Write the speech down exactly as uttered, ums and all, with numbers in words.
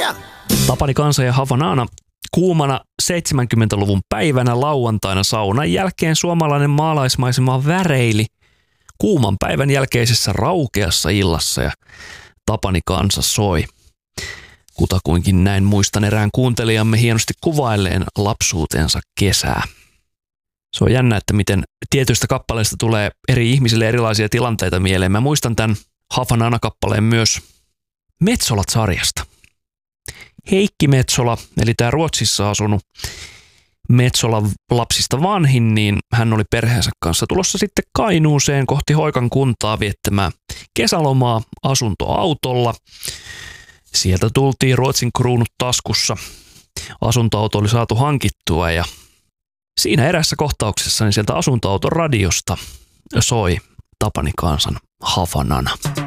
Yeah. Tapani Kansa ja Havanaana. Kuumana seitsemänkymmentäluvun päivänä lauantaina saunan jälkeen suomalainen maalaismaisema väreili kuuman päivän jälkeisessä raukeassa illassa ja Tapani Kansa soi. Kutakuinkin näin muistan erään kuuntelijamme hienosti kuvailleen lapsuutensa kesää. Se on jännä, että miten tietyistä kappaleista tulee eri ihmisille erilaisia tilanteita mieleen. Mä muistan tämän Havanaana-kappaleen myös Metsolat-sarjasta. Heikki Metsola, eli tämä Ruotsissa asunut Metsolan lapsista vanhin, niin hän oli perheensä kanssa tulossa sitten Kainuuseen kohti Hoikan kuntaa viettämään kesälomaa asuntoautolla. Sieltä tultiin Ruotsin kruunut taskussa. Asuntoauto oli saatu hankittua ja siinä erässä kohtauksessa niin sieltä asuntoauton radiosta soi Tapani Kansan Havanaana.